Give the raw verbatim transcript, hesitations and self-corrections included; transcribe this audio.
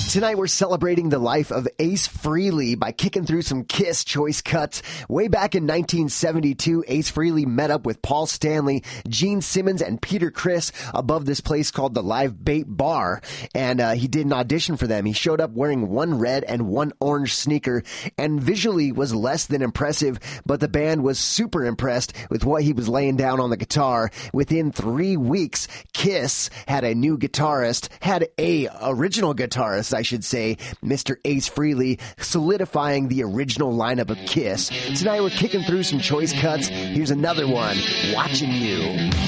Tonight we're celebrating the life of Ace Frehley by kicking through some Kiss choice cuts. Way back in nineteen seventy-two, Ace Frehley met up with Paul Stanley, Gene Simmons, and Peter Criss above this place called the Live Bait Bar, and uh, he did an audition for them. He showed up wearing one red and one orange sneaker, and visually was less than impressive, but the band was super impressed with what he was laying down on the guitar. Within three weeks, Kiss had a new guitarist, had a original guitarist, I should say, Mister Ace Frehley, solidifying the original lineup of Kiss. Tonight we're kicking through some choice cuts. Here's another one, Watching You.